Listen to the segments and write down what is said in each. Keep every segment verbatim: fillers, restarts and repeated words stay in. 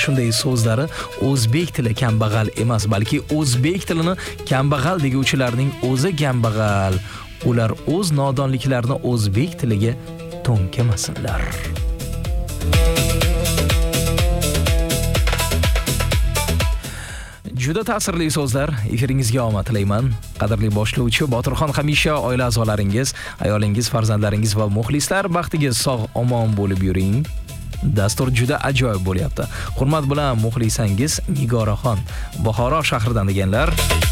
shunday so'zlari o'zbek tili kambag'al emas, balki o'zbek tilini kambag'al deguvchilarning o'zi kambag'al. Ular o'z nodonliklarini o'zbek tiliga to'nkamasinlar. Juda ta'sirli so'zlar. Efiringizga omad tilayman. Qadrli boshlovchi Botirxon hamisha oila a'zolaringiz, ayolingiz, farzandlaringiz va muxlislar baxtiga sog' omon bo'lib yuring. Dastur juda ajoyib bo'lyapti. Hurmat bilan muxlisangiz Nigoraxon, Buxoro shahridan deganlar.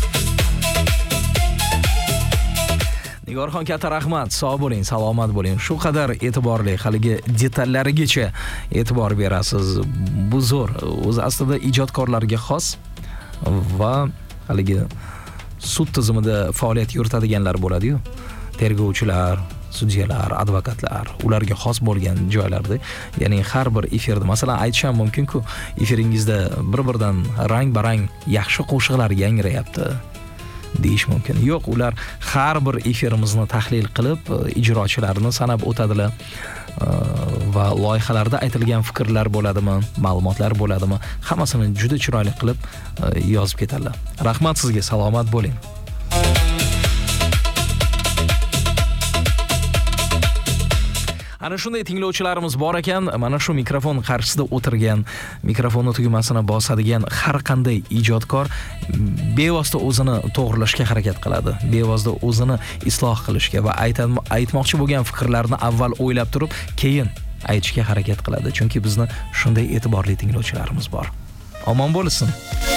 Nigoraxon, katta rahmat. Sog' bo'ling, salomat bo'ling. Shu qadar e'tiborli, haligi detallarigacha e'tibor berasiz. Bu zo'r. O'zi aslida ijodkorlarga xos va haligi sud tizimida faoliyat yuritadiganlar bo'ladi-yu. Tergovchilar, sudyalar, advokatlar, ularga xos bo'lgan joylarda, ya'ni har bir efirda, masalan, aytishim mumkin-ku, efiringizda bir-biridan rang-barang yaxshi qo'shiqlar yangrayapti deyish mumkin. Yo'q, ular har bir efirimizni tahlil qilib, ijrochilarni sanab o'tadilar va loyihalarda aytilgan fikrlar bo'ladimi, ma'lumotlar bo'ladimi, hammasini juda chiroyli qilib yozib ketadilar. Rahmat sizga, salomat bo'ling. Ana shunday tinglovchilarimiz bor ekan, mana shu mikrofon qarshisida o'tirgan, mikrofonni tugmasini bosadigan har qanday ijodkor bevosita o'zini to'g'rilashga harakat qiladi. Bevosita o'zini isloh qilishga va aytmoqchi bo'lgan fikrlarni avval o'ylab turib, keyin aytishga harakat qiladi. Chunki bizni shunday e'tiborli tinglovchilarimiz bor. Omon bo'lsin.